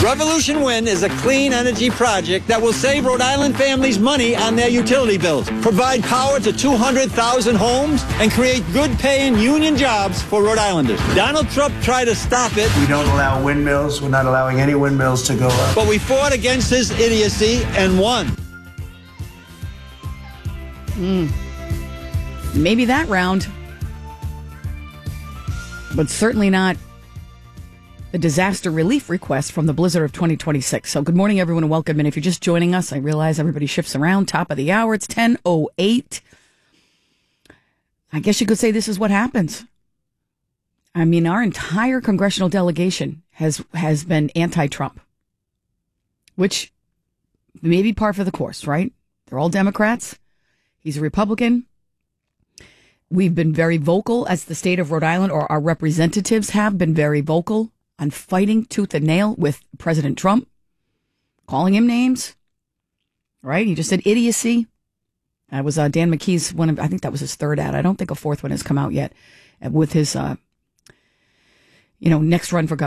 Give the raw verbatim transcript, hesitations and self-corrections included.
Revolution Wind is a clean energy project that will save Rhode Island families money on their utility bills, provide power to two hundred thousand homes, and create good-paying union jobs for Rhode Islanders. Donald Trump tried to stop it. We don't allow windmills. We're not allowing any windmills to go up. But we fought against his idiocy and won. Mm. Maybe that round. But certainly not the disaster relief request from the blizzard of twenty twenty-six. So good morning, everyone, and welcome. And if you're just joining us, I realize everybody shifts around. Top of the hour, it's ten oh eight. I guess you could say this is what happens. I mean, our entire congressional delegation has has been anti-Trump, which may be par for the course, right? They're all Democrats. He's a Republican. We've been very vocal as the state of Rhode Island, or our representatives have been very vocal on fighting tooth and nail with President Trump, calling him names, right? He just said idiocy. That was uh, Dan McKee's one of, I think that was his third ad. I don't think a fourth one has come out yet with his, uh, you know, next run for governor.